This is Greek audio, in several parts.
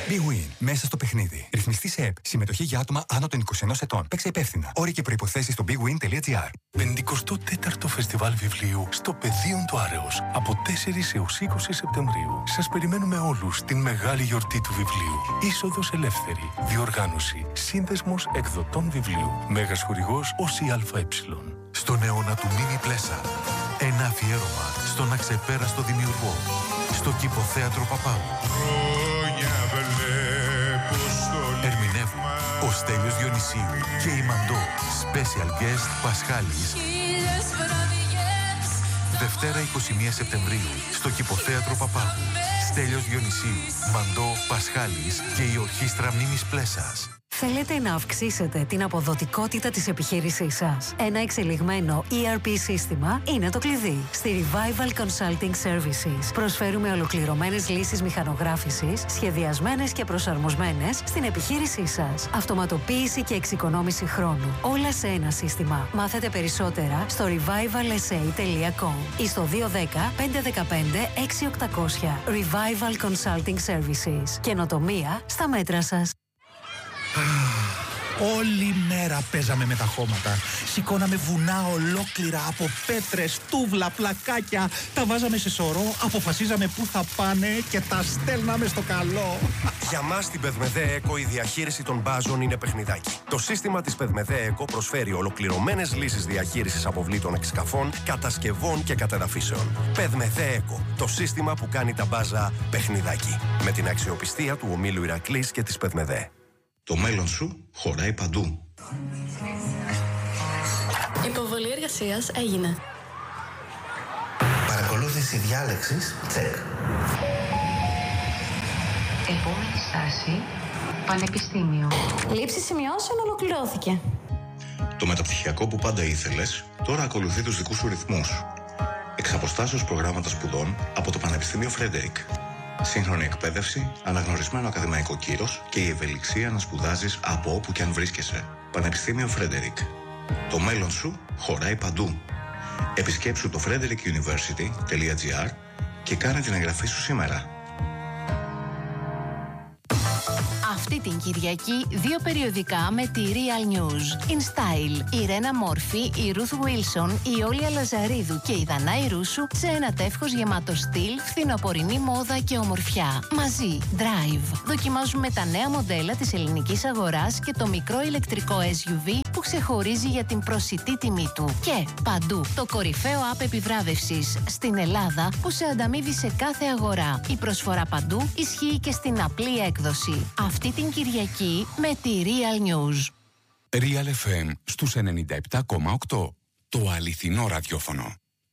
Big Win. Μέσα στο παιχνίδι. Ρυθμιστή σε ΕΠ. Συμμετοχή για άτομα άνω των 21 ετών. Παίξε υπεύθυνα. Όροι και προϋποθέσεις στο bigwin.gr. 54ο Φεστιβάλ Βιβλίου στο Πεδίον του Άρεος. Από 4 έως 20 Σεπτεμβρίου. Σας περιμένουμε όλους στην μεγάλη γιορτή του βιβλίου. Είσοδος ελεύθερη. Διοργάνωση. Σύνδεσμος εκδοτών βιβλίου. Μέγας χορηγός ΟΣΙΑΕ. Στον αιώνα του Μίνι Πλέσα. Ένα αφιέρωμα στον αξεπέραστο δημιουργό. Στο Κηποθέατρο Παπάου. Ερμηνεύουν ο Στέλιος Διονυσίου και η Μαντώ. Special guest Πασχάλης. Δευτέρα 21 Σεπτεμβρίου στο Κηποθέατρο Παπάου. Στέλιος Διονυσίου, Μαντώ, Πασχάλης και η Ορχήστρα Μίμης Πλέσας. Θέλετε να αυξήσετε την αποδοτικότητα της επιχείρησής σας? Ένα εξελιγμένο ERP σύστημα είναι το κλειδί. Στη Revival Consulting Services προσφέρουμε ολοκληρωμένες λύσεις μηχανογράφησης, σχεδιασμένες και προσαρμοσμένες στην επιχείρησή σας. Αυτοματοποίηση και εξοικονόμηση χρόνου. Όλα σε ένα σύστημα. Μάθετε περισσότερα στο revivalsa.com ή στο 210 515 6800. Revival Consulting Services. Καινοτομία στα μέτρα σας. Όλη μέρα παίζαμε με τα χώματα. Σηκώναμε βουνά ολόκληρα από πέτρες, τούβλα, πλακάκια. Τα βάζαμε σε σωρό, αποφασίζαμε πού θα πάνε και τα στέλναμε στο καλό. Για μας στην Πεδμεδέ Εκο η διαχείριση των μπάζων είναι παιχνιδάκι. Το σύστημα της Πεδμεδέ Εκο προσφέρει ολοκληρωμένες λύσεις διαχείρισης αποβλήτων εξκαφών, κατασκευών και κατεδαφίσεων. Πεδμεδέ Εκο, το σύστημα που κάνει τα μπάζα παιχνιδάκι. Με την αξιοπιστία του ομίλου Ηρακλής και της Πεδμεδέ. Το μέλλον σου χωράει παντού. Υποβολή εργασίας έγινε. Παρακολούθηση διάλεξης, τσεκ. Επόμενη στάση, πανεπιστήμιο. Λήψη σημειώσεων ολοκληρώθηκε. Το μεταπτυχιακό που πάντα ήθελες, τώρα ακολουθεί τους δικούς σου ρυθμούς. Εξ αποστάσεως προγράμματα σπουδών από το Πανεπιστήμιο Φρέντερικ. Σύγχρονη εκπαίδευση, αναγνωρισμένο ακαδημαϊκό κύρος και η ευελιξία να σπουδάζεις από όπου και αν βρίσκεσαι. Πανεπιστήμιο Φρέντερικ. Το μέλλον σου χωράει παντού. Επισκέψου το frederickuniversity.gr και κάνε την εγγραφή σου σήμερα. Αυτή την Κυριακή 2 περιοδικά με τη Real News. In Style, η Ρένα Μόρφη, η Ruth Wilson, η Όλια Λαζαρίδου και η Δανάη Ρούσου σε ένα τεύχος γεμάτο στυλ, φθινοπορεινή μόδα και ομορφιά. Μαζί, Drive. Δοκιμάζουμε τα νέα μοντέλα της ελληνικής αγοράς και το μικρό ηλεκτρικό SUV που ξεχωρίζει για την προσιτή τιμή του. Και παντού, το κορυφαίο app επιβράβευσης στην Ελλάδα που σε ανταμείβει σε κάθε αγορά. Η προσφορά παντού ισχύει και στην απλή έκδοση. Αυτή την Κυριακή με τη Real News. Real FM στους 97,8. Το αληθινό ραδιόφωνο.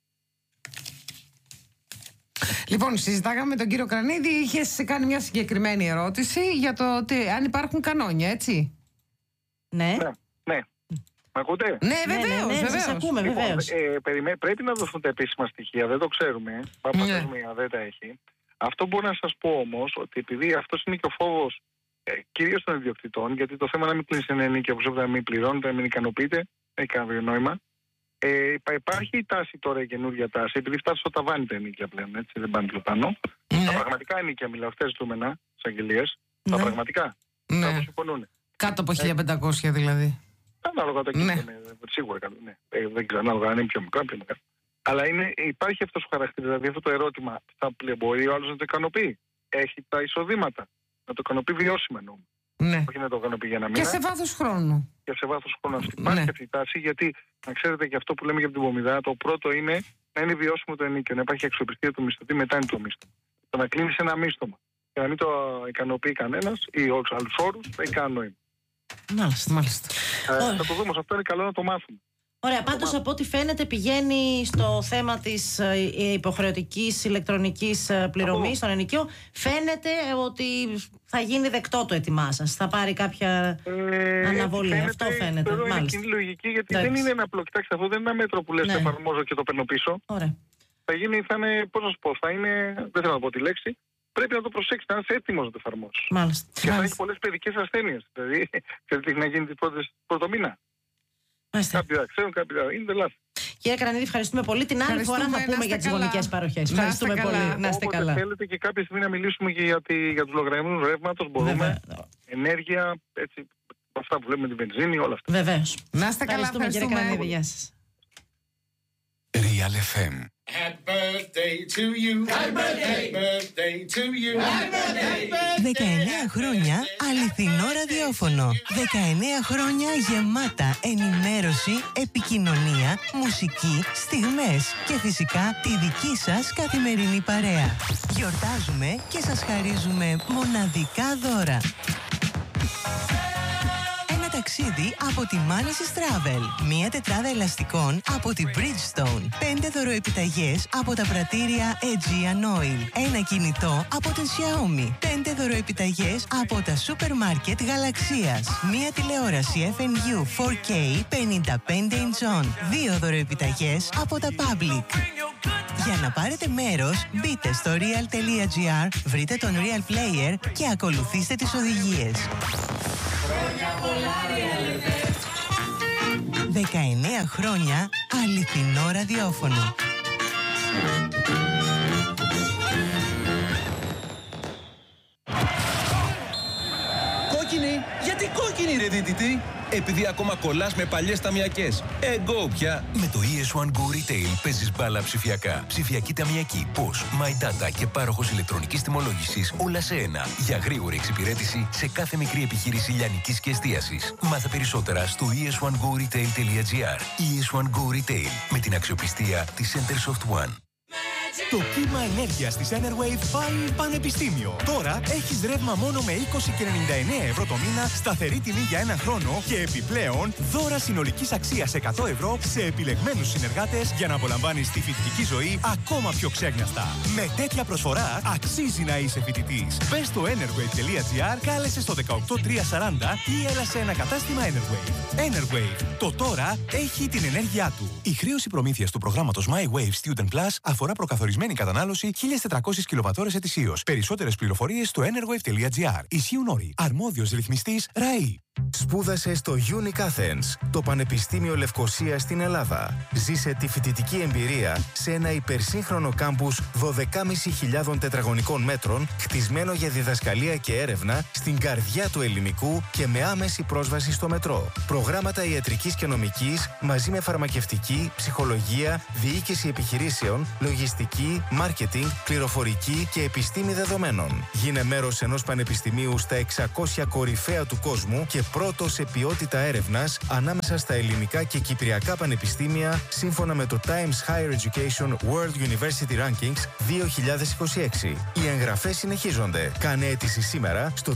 Λοιπόν, συζητάγαμε με τον κύριο Κρανίδη. Είχες κάνει μια συγκεκριμένη ερώτηση για το ότι αν υπάρχουν κανόνια, έτσι. Ναι. Ναι. Μ' ακούτε? Ναι, βεβαίως. Σας ακούμε, βεβαίως. Πρέπει να δοθούν τα επίσημα στοιχεία, δεν το ξέρουμε. Παγκοσμία δεν τα έχει. Αυτό μπορώ να σας πω όμως, ότι επειδή αυτός είναι και ο φόβος κυρίως των ιδιοκτητών, γιατί το θέμα να μην κλείσει ένα ενίκιο όπως να μην πληρώνεται, να μην ικανοποιείται, δεν έχει κανένα νόημα. Υπάρχει η τάση τώρα, η καινούργια τάση, επειδή φτάσει στο ταβάνι τα ενίκια πλέον, έτσι, δεν πάνε πιο πάνω. Τα πραγματικά ενίκια μιλάω, αυτές ζητούμενα, στις αγγελίες. Τα πραγματικά. Τα συμφωνούν. Κάτω από 1500 δηλαδή. Ανάλογα το κείμενο, σίγουρα. Δεν ξέρω, ανάλογα αν είναι πιο μικρά, πιο μικρά. Αλλά υπάρχει αυτός ο χαρακτήρας, δηλαδή αυτό το ερώτημα, μπορεί ο άλλος να το ικανοποιεί. Έχει τα εισοδήματα. Να το ικανοποιεί βιώσιμα εννοούμε. Ναι. Όχι να το ικανοποιεί για ένα μήνα. Και σε βάθος χρόνου. Και σε βάθος χρόνου. Υπάρχει αυτή η τάση, γιατί να ξέρετε και αυτό που λέμε για την Πομιδά, το πρώτο είναι να είναι βιώσιμο το ενίκιο, να υπάρχει αξιοπιστία του μισθωτή, μετά είναι το μίσθωμα. Το να κλείνει ένα μίσθωμα και να μην το ικανοποιεί κανένας ή όλους άλλους όρους, δεν έχει κανένα νόημα. Μάλιστα. Θα το δούμε, αυτό είναι καλό να το μάθουμε. Ωραία, πάντως από ό,τι φαίνεται πηγαίνει στο θέμα της υποχρεωτικής ηλεκτρονικής πληρωμής στον ενοικίο. Φαίνεται ότι θα γίνει δεκτό το έτοιμά σας. Θα πάρει κάποια αναβολή. Αυτό φαίνεται. Εδώ είναι κοινή λογική, γιατί δεν είναι ένα απλό. Κοιτάξτε, αυτό δεν είναι ένα μέτρο που λες το εφαρμόζω και το παίρνω πίσω. Ωραία. Θα είναι, πώς να σου πω, δεν θέλω να πω τη λέξη. Πρέπει να το προσέξεις, να είσαι έτοιμος να το εφαρμόσεις. Μάλιστα. Και θα έχει πολλές παιδικές ασθένειες. Δηλαδή, ξέρετε τι έχει να γίνει πρώτο μήνα. Κάποιοι δεν ξέρουν, κάποιοι δεν είναι λάθος. Κύριε Κρανίδη, ευχαριστούμε πολύ. Την άλλη φορά θα πούμε για τις γονικές παροχές. Ευχαριστούμε πολύ. Να είστε καλά. Θέλετε και κάποια στιγμή να μιλήσουμε και για τους λογαριασμούς ρεύματος, μπορούμε. Ενέργεια, έτσι, αυτά που βλέπουμε, τη βενζίνη, όλα αυτά. Βεβαίως. Να είστε καλά, κύριε Κρανίδη. Γεια σας. Real FM. Happy birthday to you. Happy birthday to you. Happy birthday. 19 χρόνια αληθινό ραδιόφωνο. 19 χρόνια γεμάτα ενημέρωση, επικοινωνία, μουσική, στιγμές και φυσικά τη δική σας καθημερινή παρέα. Γιορτάζουμε και σας χαρίζουμε μοναδικά δώρα. Ταξίδι από τη Manesis Travel. Μία τετράδα ελαστικών από τη Bridgestone. 5 δωροεπιταγές από τα πρατήρια Aegean Oil. Ένα κινητό από την Xiaomi. 5 δωροεπιταγές από τα σούπερ μάρκετ Γαλαξίας. Μία τηλεόραση FNU 4K 55 inch on. 2 δωροεπιταγές από τα Public. Για να πάρετε μέρος, μπείτε στο real.gr, βρείτε τον Real Player και ακολουθήστε τις οδηγίες. 19 χρόνια αληθινό ραδιόφωνο. Κόκκινη! Γιατί κόκκινη ρε δίδυτη? Επειδή ακόμα κολλάς με παλιές ταμιακές. Εγώ πια. Με το ES1 Go Retail παίζεις μπάλα ψηφιακά. Ψηφιακή ταμιακή, POS, My Data και πάροχος ηλεκτρονικής τιμολόγησης, όλα σε ένα. Για γρήγορη εξυπηρέτηση σε κάθε μικρή επιχείρηση λιανικής και εστίασης. Μάθε περισσότερα στο es1goretail.gr. ES1 Go Retail, με την αξιοπιστία της Centersoft One. Το κύμα ενέργειας της Enerwave πάει πανεπιστήμιο. Τώρα έχεις ρεύμα μόνο με 20 και 99 ευρώ το μήνα, σταθερή τιμή για ένα χρόνο και επιπλέον δώρα συνολικής αξίας 100 ευρώ σε επιλεγμένους συνεργάτες για να απολαμβάνεις τη φοιτητική ζωή ακόμα πιο ξέγνιαστα. Με τέτοια προσφορά αξίζει να είσαι φοιτητής. Μπες στο enerwave.gr, κάλεσε στο 18340 ή έλα σε ένα κατάστημα Enerwave. Enerwave. Το τώρα έχει την ενέργειά του. Η χρέωση προμήθειας του προγράμματος My Wave Student Plus αφορά προκαθορισμένη κατανάλωση 1.400 κιλοβατώρες ετησίως. Περισσότερες πληροφορίες στο enerwave.gr. Ισχύουν όροι. Αρμόδιος ρυθμιστής ΡΑΗ. Σπούδασε στο Unique Athens, το Πανεπιστήμιο Λευκωσίας στην Ελλάδα. Ζήσε τη φοιτητική εμπειρία σε ένα υπερσύγχρονο κάμπους 12.500 τετραγωνικών μέτρων, χτισμένο για διδασκαλία και έρευνα στην καρδιά του ελληνικού και με άμεση πρόσβαση στο μετρό. Προγράμματα ιατρικής και νομικής μαζί με φαρμακευτική, ψυχολογία, διοίκηση επιχειρήσεων, λογιστική, μάρκετινγκ, πληροφορική και επιστήμη δεδομένων. Γίνε μέρος ενός πανεπιστημίου στα 600 κορυφαία του κόσμου και πρώτο σε ποιότητα έρευνας ανάμεσα στα ελληνικά και κυπριακά πανεπιστήμια σύμφωνα με το Times Higher Education World University Rankings 2026. Οι εγγραφές συνεχίζονται. Κάνε αίτηση σήμερα στο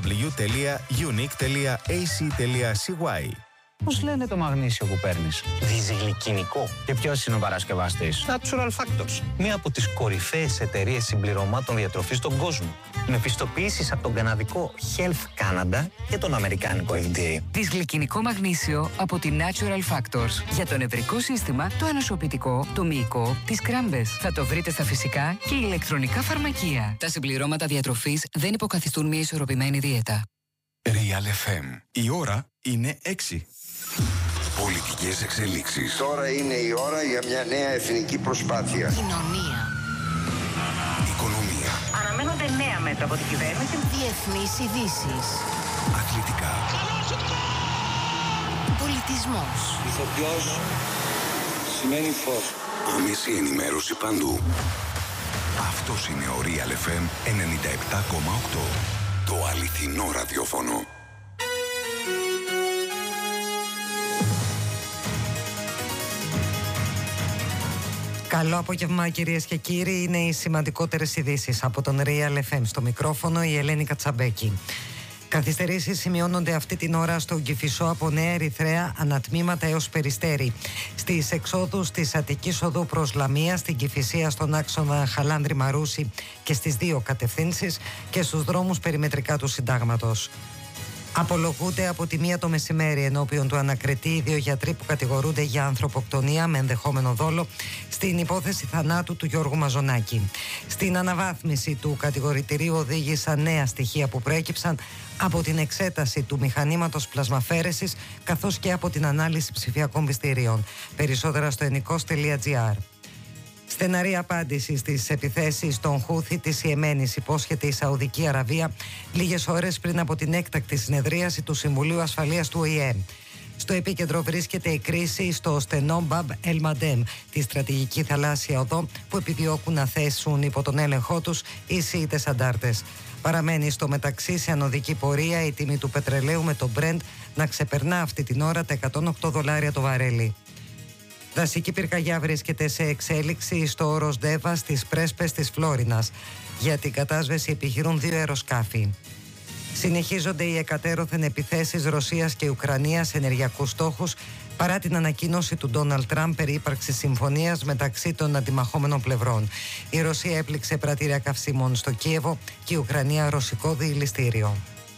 www.unique.ac.cy. Πώς λένε το μαγνήσιο που παίρνεις? Διζυγλικινικό. Και ποιος είναι ο παρασκευαστής? Natural Factors. Μία από τις κορυφαίες εταιρείες συμπληρωμάτων διατροφής στον κόσμο. Με πιστοποιήσεις από τον καναδικό Health Canada και τον αμερικάνικο FDA. Δυσγλικινικό μαγνήσιο από τη Natural Factors. Για το νευρικό σύστημα, το ανοσοποιητικό, το μυϊκό, τις κράμπες. Θα το βρείτε στα φυσικά και ηλεκτρονικά φαρμακεία. Τα συμπληρώματα διατροφής δεν υποκαθιστούν μια ισορροπημένη δίαιτα. Real FM. Η ώρα είναι 6. Πολιτικές εξελίξεις. Τώρα είναι η ώρα για μια νέα εθνική προσπάθεια. Κοινωνία. Οικονομία. Αναμένονται νέα μέτρα από την κυβέρνηση. Διεθνείς ειδήσεις. Αθλητικά. Πολιτισμός. Ηθοποιός σημαίνει φως. Άμεση ενημέρωση παντού. Αυτός είναι ο Real FM 97,8. Το αληθινό ραδιόφωνο. Καλό απόγευμα κυρίες και κύριοι, είναι οι σημαντικότερες ειδήσεις από τον Real FM. Στο μικρόφωνο η Ελένη Κατσαμπέκη. Καθυστερήσεις σημειώνονται αυτή την ώρα στο Κηφισό από Νέα Ερυθρέα ανατμήματα έως Περιστέρι. Στις εξόδους της Αττικής Οδού προς Λαμία, στην Κηφισία στον άξονα Χαλάνδρη Μαρούση και στις δύο κατευθύνσεις και στους δρόμους περιμετρικά του Συντάγματος. Απολογούνται από τη 1 το μεσημέρι ενώπιον του ανακριτή οι 2 γιατροί που κατηγορούνται για ανθρωποκτονία με ενδεχόμενο δόλο στην υπόθεση θανάτου του Γιώργου Μαζονάκη. Στην αναβάθμιση του κατηγορητηρίου οδήγησαν νέα στοιχεία που προέκυψαν από την εξέταση του μηχανήματος πλασμαφέρεσης καθώς και από την ανάλυση ψηφιακών πιστηρίων. Περισσότερα στο ενικός.gr. Στεναρή απάντηση στις επιθέσεις των Χούθη της Ιεμένης υπόσχεται η Σαουδική Αραβία λίγες ώρες πριν από την έκτακτη συνεδρίαση του Συμβουλίου Ασφαλείας του ΟΗΕ. Στο επίκεντρο βρίσκεται η κρίση στο στενό Μπαμπ Ελ Μαντέμ, τη στρατηγική θαλάσσια οδό που επιδιώκουν να θέσουν υπό τον έλεγχό τους οι Σιήτες αντάρτες. Παραμένει στο μεταξύ σε ανωδική πορεία η τιμή του πετρελαίου με το Brent να ξεπερνά αυτή την ώρα τα $108 το βαρέλι. Δασική πυρκαγιά βρίσκεται σε εξέλιξη στο όρος Ντέβα στις πρέσπες της Φλόρινας. Για την κατάσβεση επιχειρούν 2 αεροσκάφη. Συνεχίζονται οι εκατέρωθεν επιθέσεις Ρωσίας και Ουκρανίας σε ενεργειακούς στόχους παρά την ανακοίνωση του Ντόναλντ Τραμπ περί ύπαρξης συμφωνίας μεταξύ των αντιμαχόμενων πλευρών. Η Ρωσία έπληξε πρατήρια καυσίμων στο Κίεβο και η Ουκρανία ρωσικό διηληστήριο.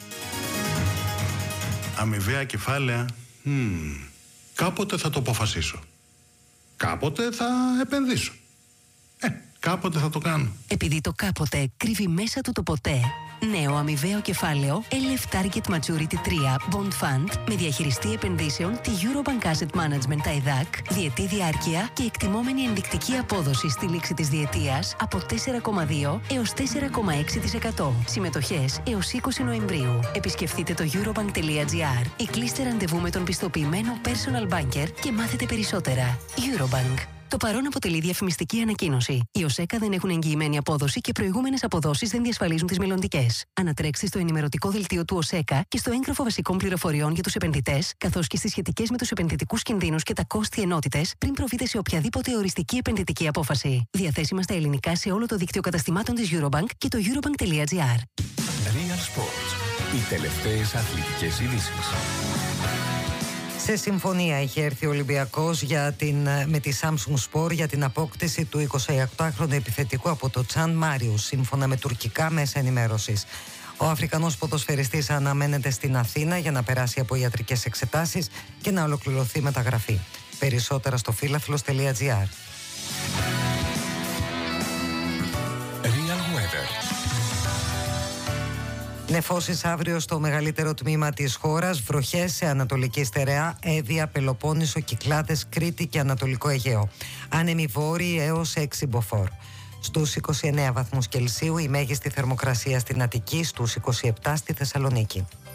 Αμοιβαία κεφάλαια. Κάποτε θα το αποφασίσω. Κάποτε θα επενδύσω. Κάποτε θα το κάνω. Επειδή το κάποτε κρύβει μέσα του το ποτέ. Νέο αμοιβαίο κεφάλαιο LF Target Maturity 3 Bond Fund με διαχειριστή επενδύσεων τη Eurobank Asset Management ΤΑΙΔΑΚ, διετή διάρκεια και εκτιμόμενη ενδεικτική απόδοση στη λήξη της διετίας από 4,2 έως 4,6%. Συμμετοχές έως 20 Νοεμβρίου. Επισκεφτείτε το eurobank.gr ή κλείστε ραντεβού με τον πιστοποιημένο personal banker και μάθετε περισσότερα. Eurobank. Το παρόν αποτελεί διαφημιστική ανακοίνωση. Οι ΟΣΕΚΑ δεν έχουν εγγυημένη απόδοση και προηγούμενες αποδόσεις δεν διασφαλίζουν τις μελλοντικές. Ανατρέξτε στο ενημερωτικό δελτίο του ΟΣΕΚΑ και στο έγγραφο βασικών πληροφοριών για τους επενδυτές, καθώς και στις σχετικές με τους επενδυτικούς κινδύνους και τα κόστη ενότητες, πριν προβείτε σε οποιαδήποτε οριστική επενδυτική απόφαση. Διαθέσιμα στα ελληνικά σε όλο το δίκτυο καταστημάτων της Eurobank και το eurobank.gr. Real Sports. Οι τελευταίες αθλητικές ειδήσεις. Σε συμφωνία είχε έρθει ο Ολυμπιακός με τη Samsung Sport για την απόκτηση του 28χρονου επιθετικού από το Τσαν Μάριους, σύμφωνα με τουρκικά μέσα ενημέρωσης. Ο Αφρικανός ποδοσφαιριστής αναμένεται στην Αθήνα για να περάσει από ιατρικές εξετάσεις και να ολοκληρωθεί μεταγραφή. Περισσότερα στο φίλαθλος.gr. Νεφώσεις αύριο στο μεγαλύτερο τμήμα της χώρας, βροχές σε Ανατολική Στερεά, Εύβοια, Πελοπόννησο, Κυκλάδες, Κρήτη και Ανατολικό Αιγαίο. Άνεμοι βόρειοι έως 6 μποφόρ. Στους 29 βαθμούς Κελσίου η μέγιστη θερμοκρασία στην Αττική, στους 27 στη Θεσσαλονίκη.